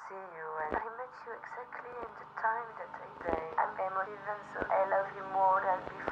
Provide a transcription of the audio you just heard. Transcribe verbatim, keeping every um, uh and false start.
see you, and I met you exactly in the time that I say I'm emotive and so I love you more than before.